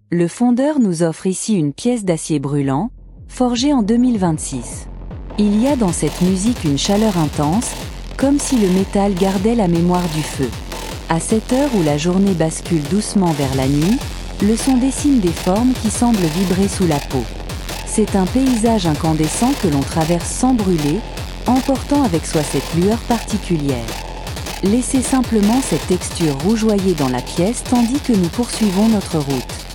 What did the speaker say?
Le fondeur nous offre ici une pièce d'acier brûlant, forgée en 2026. Il y a dans cette musique une chaleur intense, comme si le métal gardait la mémoire du feu. À cette heure où la journée bascule doucement vers la nuit, le son dessine des formes qui semblent vibrer sous la peau. C'est un paysage incandescent que l'on traverse sans brûler, emportant avec soi cette lueur particulière. Laissez simplement cette texture rougeoyée dans la pièce tandis que nous poursuivons notre route.